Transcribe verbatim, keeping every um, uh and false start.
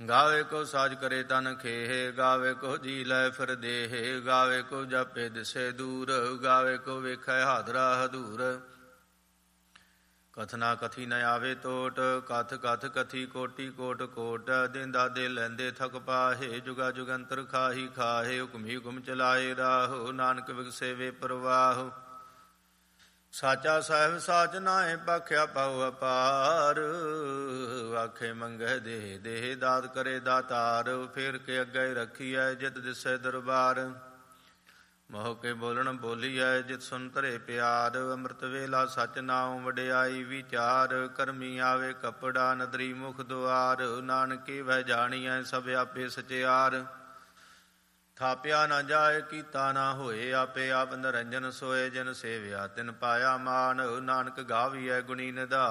ਗਾਵੇ ਕੋ ਸਾਜ ਕਰੇ ਤਨ ਖੇਹ, ਗਾਵੇ ਕੋ ਜੀ ਲੈ ਫਿਰ ਦੇਹ, ਗਾਵੇ ਕੋ ਜਾਪੇ ਦਿਸੇ ਦੂਰ, ਗਾਵੇ ਕੋ ਵੇਖੈ ਹਾਦਰਾ ਹਦੂਰ। ਕਥਨਾ ਕਥੀ ਨ ਆਵੇ ਟੋਟ, ਕਥ ਕਥ ਕਥੀ ਕੋਟੀ ਕੋਟ ਕੋਟ। ਦਿਨ ਦਾਦੇ ਲੈਂਦੇ ਥਕ ਪਾਹੇ, ਜੁਗਾ ਜੁਗੰਤਰ ਖਾਹੀ ਖਾਹੇ। ਹੁਕਮੀ ਹੁਕਮ ਚਲਾਏ ਰਾਹੋ, ਨਾਨਕ ਵਿਗਸੇ ਵੇ ਪ੍ਰਵਾਹ। ਸਾਚਾ ਸਾਹਿਬ ਸਾਚ ਨਾਏ, ਭਾਖਿਆ ਪਾਉ ਅਪਾਰ। ਆਖੇ ਮੰਗੈ ਦੇਹ ਦੇਹ, ਦਾਤ ਕਰੇ ਦਾਤਾਰ। ਫੇਰ ਕੇ ਅੱਗੇ ਰੱਖੀਐ, ਜਿਤ ਦਿਸੈ ਦਰਬਾਰ। ਮੋਹ ਕੇ ਬੋਲਣ ਬੋਲੀਐ, ਜਿਤ ਸੁਨ ਧਰੇ ਪਿਆਰ। ਅੰਮ੍ਰਿਤ ਵੇਲਾ ਸਚ ਨਾਉ, ਵਡਿਆਈ ਵਿਚਾਰ। ਕਰਮੀ ਆਵੇ ਕਪੜਾ, ਨਦਰੀ ਮੁਖ ਦੁਆਰ। ਨਾਨਕੇ ਵਹਿ ਜਾਣੀਐ, ਸਭ ਆਪੇ ਸਚਿਆਰ। ਥਾਪਿਆ ਨਾ ਜਾਏ, ਕੀਤਾ ਨਾ ਹੋਏ, ਆਪੇ ਆਪ ਨਿਰੰਜਨ ਸੋਏ। ਜਿਨ ਸੇਵਿਆ ਤਿਨ ਪਾਇਆ ਮਾਨ, ਨਾਨਕ ਗਾਵੀਐ ਗੁਣੀ ਨਿਧਾਨ।